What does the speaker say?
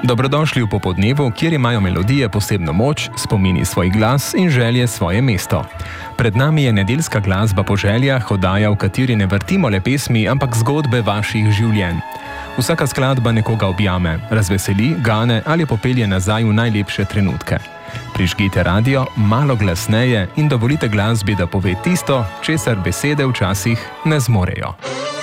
Dobrodošli v popodnevu, kjer imajo melodije posebno moč, spomini svoj glas in želje svoje mesto. Pred nami je nedeljska glasba po željah, oddaja, v kateri ne vrtimo le pesmi, ampak zgodbe vaših življenj. Vsaka skladba nekoga objame, razveseli, gane ali popelje nazaj v najlepše trenutke. Prižgite radio malo glasneje in dovolite glasbi, da pove tisto, česar besede včasih ne zmorejo.